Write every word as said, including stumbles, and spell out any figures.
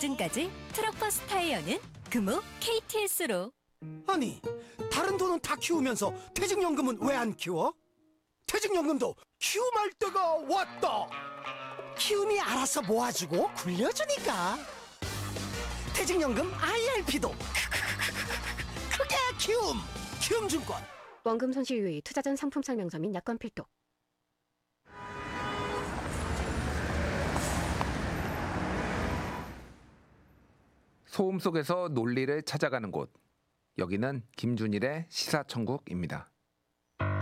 보증까지 트럭버스 타이어는 금호 케이티에스로. 아니, 다른 돈은 다 키우면서 퇴직연금은 왜 안 키워? 퇴직연금도 키움할 때가 왔다. 키움이 알아서 모아주고 굴려주니까. 퇴직연금 아이알피도 그게 키움. 키움증권. 원금 손실 유의, 투자 전 상품 설명서 및 약관 필독. 소음 속에서 논리를 찾아가는 곳. 여기는 김준일의 시사천국입니다.